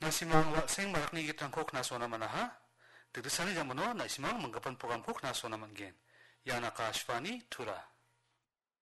Nasimang seng marakni gitrangkok naso naman ha? Dagdasani jamono nasimang manggapan program kok naso naman gen. Yana ka Ashfani Tura.